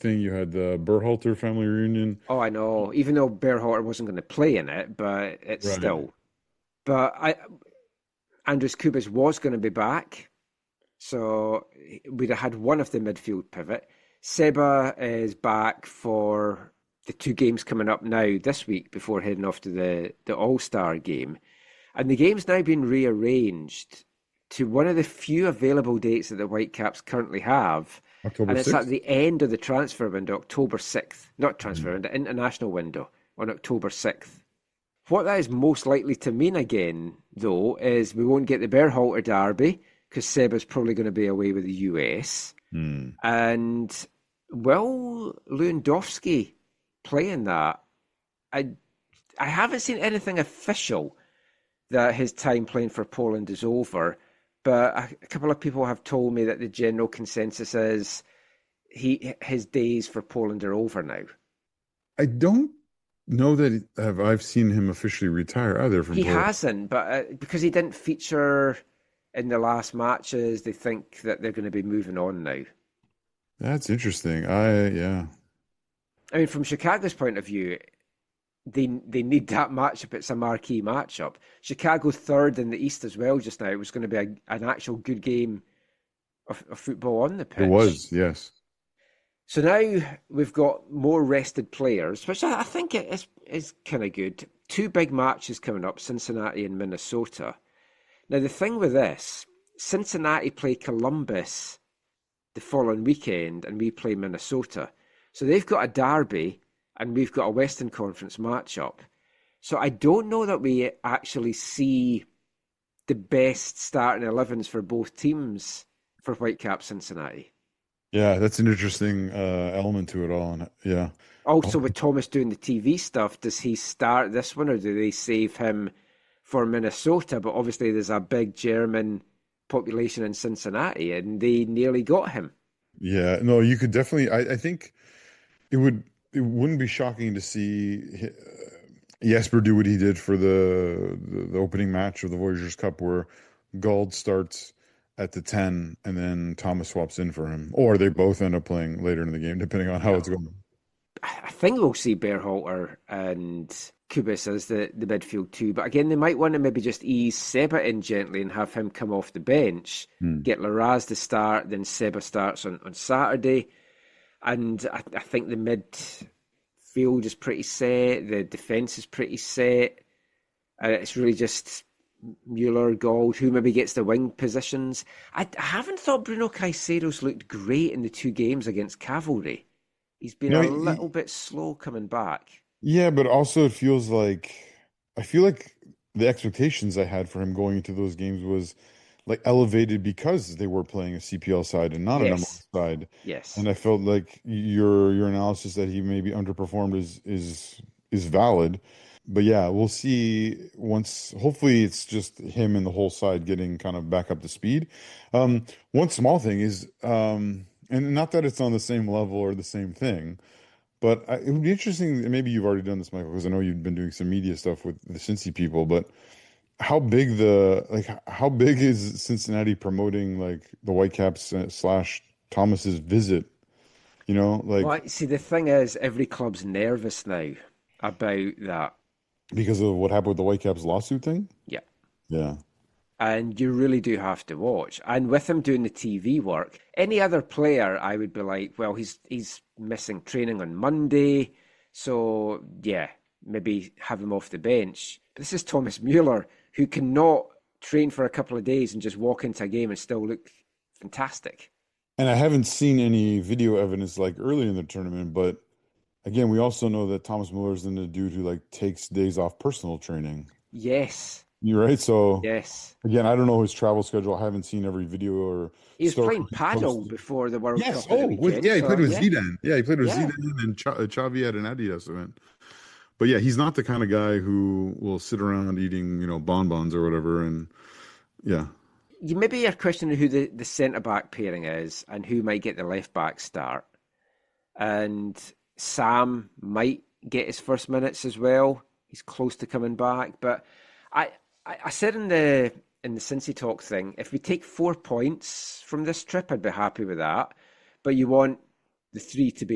thing. You had the Berhalter family reunion. Oh, I know. Even though Berhalter wasn't going to play in it, but it's Right. still. But Andres Kubis was going to be back, so we'd have had one of the midfield pivot. Seba is back for the two games coming up now this week before heading off to the All Star game, and the game's now been rearranged to one of the few available dates that the Whitecaps currently have, October and it's at 6th. the end of the transfer window, October 6th. Not transfer Mhm. window, international window on October 6th. What that is most likely to mean again, though, is we won't get the Berhalter derby because Seba's probably going to be away with the US. Hmm. And will Lewandowski play in that? I I haven't seen anything official that his time playing for Poland is over, but a couple of people have told me that the general consensus is his days for Poland are over now. I don't know that I've seen him officially retire either from He Poland. hasn't, but because he didn't feature in the last matches, they think that they're going to be moving on now. That's interesting. Yeah. I mean, from Chicago's point of view, they need that matchup. It's a marquee matchup. Chicago third in the East as well just now. It was going to be an actual good game of football on the It pitch. was, yes. So now we've got more rested players, which I think is kind of good. Two big matches coming up, Cincinnati and Minnesota. Now the thing with this, Cincinnati play Columbus the following weekend, and we play Minnesota. So they've got a derby, and we've got a Western Conference matchup. So I don't know that we actually see the best starting 11s for both teams for Whitecap Cincinnati. Yeah, that's an interesting element to it all. And yeah. Also, Oh, with Thomas doing the TV stuff, does he start this one or do they save him for Minnesota? But obviously, there's a big German population in Cincinnati, and they nearly got him. yeah. No, you could definitely I think it would it wouldn't be shocking to see Jesper do what he did for the opening match of the Voyageurs Cup where Guld starts at the 10 and then Thomas swaps in for him. Or they both end up playing later in the game, depending on how it's No, going. I think we'll see Berhalter and Kubis as the midfield too. But again, they might want to maybe just ease Seba in gently and have him come off the bench, Hmm. get Laraz to start, then Seba starts on Saturday. And I think the midfield is pretty set, the defence is pretty set. It's really just Mueller, Gold, who maybe gets the wing positions. I haven't thought Bruno Caicedo's looked great in the two games against Cavalry. He's been No, a little bit slow coming back. yeah, but also it feels like I feel like the expectations I had for him going into those games was like elevated because they were playing a CPL side and not a number one Yes, side. yes. And I felt like your analysis that he maybe underperformed is valid. But yeah, we'll see once hopefully it's just him and the whole side getting kind of back up to speed. One small thing is and not that it's on the same level or the same thing. But it would be interesting, and maybe you've already done this, Michael, because I know you've been doing some media stuff with the Cincy people, but how big is Cincinnati promoting like the Whitecaps slash Thomas's visit? You know, like Well, see, the thing is, every club's nervous now about that. because of what happened with the Whitecaps lawsuit thing? Yeah. Yeah. And you really do have to watch. And with him doing the TV work, any other player, I would be like, well, he's missing training on Monday, so yeah, maybe have him off the bench. But this is Thomas Mueller, who cannot train for a couple of days and just walk into a game and still look fantastic. And I haven't seen any video evidence like early in the tournament, but again, we also know that Thomas Muller is the dude who like takes days off personal training. Yes, You're right. So yes. again, I don't know his travel schedule. I haven't seen every video or He was story playing he paddle posted. before the World Yes. Cup at the Oh, weekend, yeah, he played so with yeah, Zidane. Yeah, he played with yeah. Zidane and Xavi at an Adidas event. But yeah, he's not the kind of guy who will sit around eating, bonbons or whatever. And yeah, You maybe are questioning who the centre back pairing is and who might get the left back start. And Sam might get his first minutes as well. He's close to coming back. But I, I said in the Cincy talk thing, if we take 4 points from this trip, I'd be happy with that. But you want the three to be